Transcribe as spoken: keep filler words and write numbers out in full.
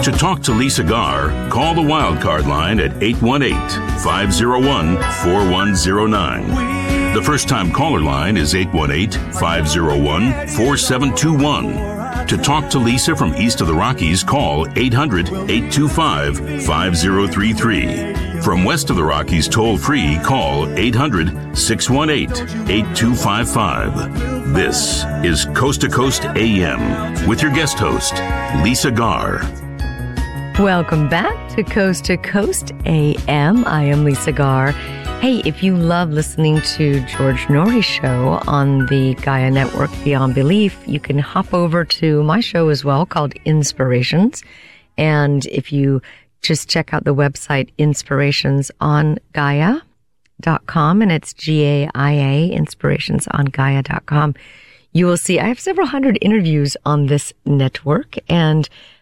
To talk to Lisa Garr, call the Wildcard line at eight one eight, five oh one, four one oh nine. The first-time caller line is eight one eight, five oh one, four seven two one. To talk to Lisa from east of the Rockies, call eight hundred, eight two five, five oh three three. From west of the Rockies, toll-free, call eight hundred, six one eight, eight two five five. This is Coast to Coast A M with your guest host, Lisa Garr. Welcome back to Coast to Coast A M. I am Lisa Garr. Hey, if you love listening to George Noory's show on the Gaia Network Beyond Belief, you can hop over to my show as well called Inspirations. And if you just check out the website inspirations on gaia dot com, and it's G A I A, inspirations on gaia dot com. You will see I have several hundred interviews on this network, and